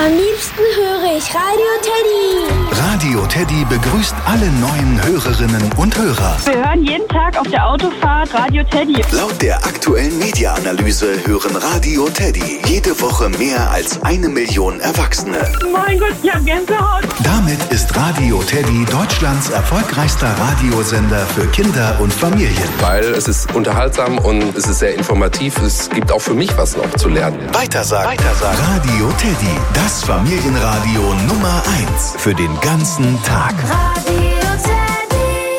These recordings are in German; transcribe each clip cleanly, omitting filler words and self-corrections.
Am liebsten höre ich Radio Teddy. Radio Teddy begrüßt alle neuen Hörerinnen und Hörer. Wir hören jeden Tag auf der Autofahrt Radio Teddy. Laut der aktuellen Media-Analyse hören Radio Teddy jede Woche mehr als 1 Million Erwachsene. Mein Gott, ich hab Gänsehaut. Damit ist Radio Teddy Deutschlands erfolgreichster Radiosender für Kinder und Familien. Weil es ist unterhaltsam und es ist sehr informativ. Es gibt auch für mich was noch zu lernen. Weitersagen. Radio Teddy, das Familienradio Nummer 1 für den ganzen Tag. Radio Teddy.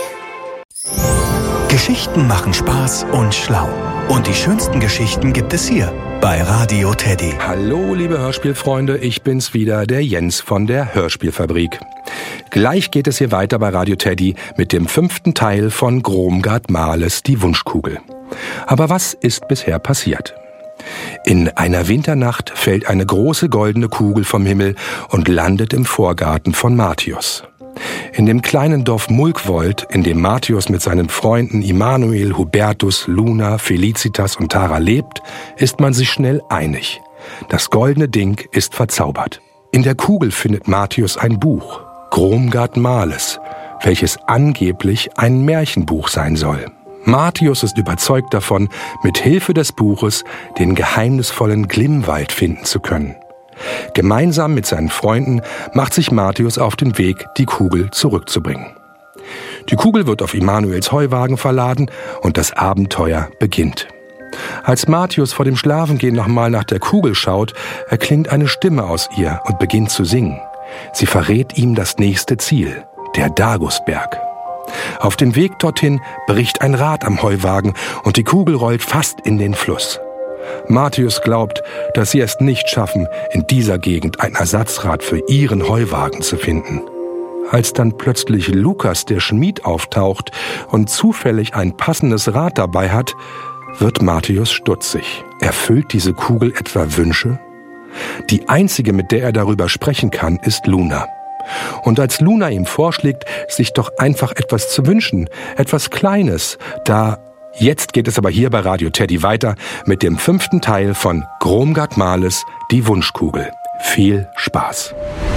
Geschichten machen Spaß und schlau. Und die schönsten Geschichten gibt es hier bei Radio Teddy. Hallo, liebe Hörspielfreunde, ich bin's wieder, der Jens von der Hörspielfabrik. Gleich geht es hier weiter bei Radio Teddy mit dem 5. Teil von Gromgard Mahles Die Wunschkugel. Aber was ist bisher passiert? In einer Winternacht fällt eine große goldene Kugel vom Himmel und landet im Vorgarten von Mathius. In dem kleinen Dorf Mulkwold, in dem Mathius mit seinen Freunden Immanuel, Hubertus, Luna, Felicitas und Tara lebt, ist man sich schnell einig. Das goldene Ding ist verzaubert. In der Kugel findet Mathius ein Buch, Gromgard Mahles, welches angeblich ein Märchenbuch sein soll. Mathius ist überzeugt davon, mit Hilfe des Buches den geheimnisvollen Glimmwald finden zu können. Gemeinsam mit seinen Freunden macht sich Mathius auf den Weg, die Kugel zurückzubringen. Die Kugel wird auf Immanuels Heuwagen verladen und das Abenteuer beginnt. Als Mathius vor dem Schlafengehen nochmal nach der Kugel schaut, erklingt eine Stimme aus ihr und beginnt zu singen. Sie verrät ihm das nächste Ziel, der Dagusberg. Auf dem Weg dorthin bricht ein Rad am Heuwagen und die Kugel rollt fast in den Fluss. Mathius glaubt, dass sie es nicht schaffen, in dieser Gegend ein Ersatzrad für ihren Heuwagen zu finden. Als dann plötzlich Lukas, der Schmied, auftaucht und zufällig ein passendes Rad dabei hat, wird Mathius stutzig. Erfüllt diese Kugel etwa Wünsche? Die einzige, mit der er darüber sprechen kann, ist Luna. Und als Luna ihm vorschlägt, sich doch einfach etwas zu wünschen, etwas Kleines, Jetzt geht es aber hier bei Radio Teddy weiter mit dem 5. Teil von Gromgard Mahles Die Wunschkugel. Viel Spaß!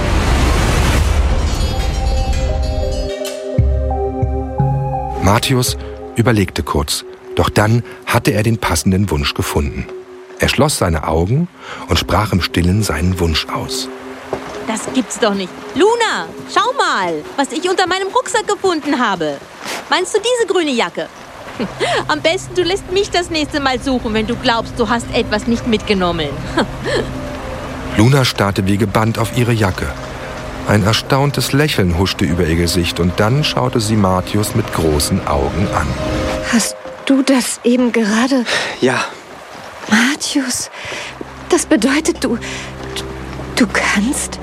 Mathius überlegte kurz, doch dann hatte er den passenden Wunsch gefunden. Er schloss seine Augen und sprach im Stillen seinen Wunsch aus. Das gibt's doch nicht. Luna, schau mal, was ich unter meinem Rucksack gefunden habe. Meinst du diese grüne Jacke? Am besten, du lässt mich das nächste Mal suchen, wenn du glaubst, du hast etwas nicht mitgenommen. Luna starrte wie gebannt auf ihre Jacke. Ein erstauntes Lächeln huschte über ihr Gesicht und dann schaute sie Mathius mit großen Augen an. Hast du das eben gerade? Ja. Mathius, das bedeutet, du kannst...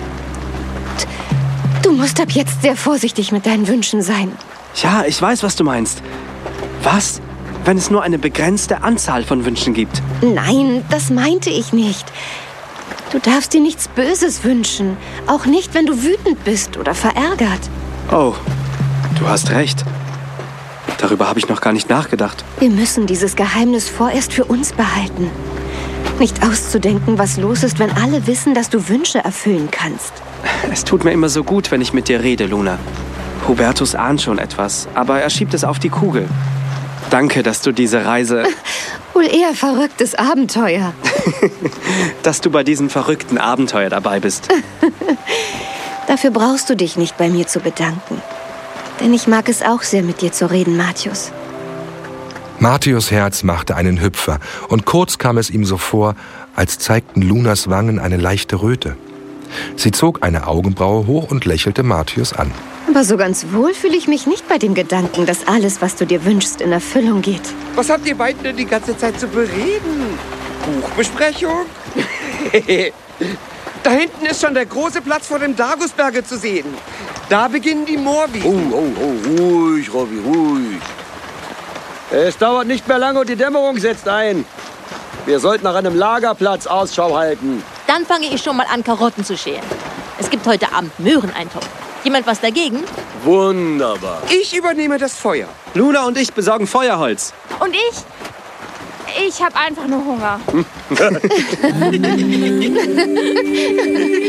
Du musst ab jetzt sehr vorsichtig mit deinen Wünschen sein. Ja, ich weiß, was du meinst. Was, wenn es nur eine begrenzte Anzahl von Wünschen gibt? Nein, das meinte ich nicht. Du darfst dir nichts Böses wünschen. Auch nicht, wenn du wütend bist oder verärgert. Oh, du hast recht. Darüber habe ich noch gar nicht nachgedacht. Wir müssen dieses Geheimnis vorerst für uns behalten. Nicht auszudenken, was los ist, wenn alle wissen, dass du Wünsche erfüllen kannst. Es tut mir immer so gut, wenn ich mit dir rede, Luna. Hubertus ahnt schon etwas, aber er schiebt es auf die Kugel. Danke, dass du diese Reise... Wohl eher verrücktes Abenteuer. Dass du bei diesem verrückten Abenteuer dabei bist. Dafür brauchst du dich nicht bei mir zu bedanken. Denn ich mag es auch sehr, mit dir zu reden, Mathius. Mathius' Herz machte einen Hüpfer und kurz kam es ihm so vor, als zeigten Lunas Wangen eine leichte Röte. Sie zog eine Augenbraue hoch und lächelte Mathius an. Aber so ganz wohl fühle ich mich nicht bei dem Gedanken, dass alles, was du dir wünschst, in Erfüllung geht. Was habt ihr beiden denn die ganze Zeit zu bereden? Buchbesprechung? Da hinten ist schon der große Platz vor dem Dagusberge zu sehen. Da beginnen die Moorwiesen. Ruhig, Robby, ruhig. Es dauert nicht mehr lange und die Dämmerung setzt ein. Wir sollten nach einem Lagerplatz Ausschau halten. Dann fange ich schon mal an, Karotten zu schälen. Es gibt heute Abend Möhreneintopf. Jemand was dagegen? Wunderbar. Ich übernehme das Feuer. Luna und ich besorgen Feuerholz. Und ich habe einfach nur Hunger.